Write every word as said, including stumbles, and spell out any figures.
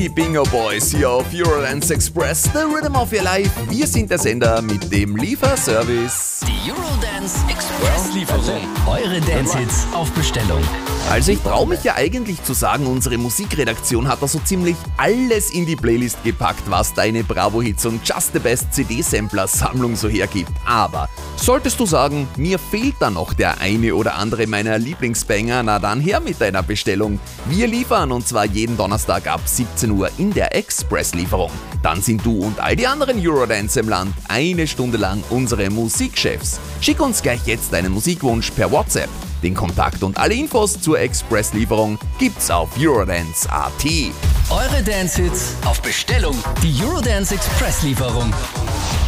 die Bingo Boys hier auf Eurodance Express, the Rhythm of your life. Wir sind der Sender mit dem Lieferservice. Die Eurodance Express Lieferung. Eure Dance-Hits auf Bestellung. Also ich traue mich ja eigentlich zu sagen, unsere Musikredaktion hat da so ziemlich alles in die Playlist gepackt, was deine Bravo-Hits und Just the Best C D-Sampler-Sammlung so hergibt. Aber solltest du sagen, mir fehlt da noch der eine oder andere meiner Lieblingsbanger, na dann her mit deiner Bestellung. Wir liefern und zwar jeden Donnerstag ab siebzehn Uhr in der Express-Lieferung. Dann sind du und all die anderen Eurodance im Land eine Stunde lang unsere Musikchefs. Schick uns gleich jetzt deinen Musikwunsch per WhatsApp. Den Kontakt und alle Infos zur Express-Lieferung gibt's auf Eurodance Punkt at. Eure Dance-Hits auf Bestellung. Die Eurodance Express Lieferung.